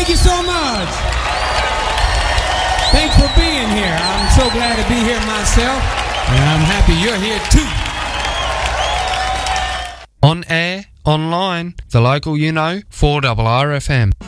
Thank you so much. Thanks for being here. I'm so glad to be here myself, and I'm happy you're here too. On air, online, the local 4RRFM.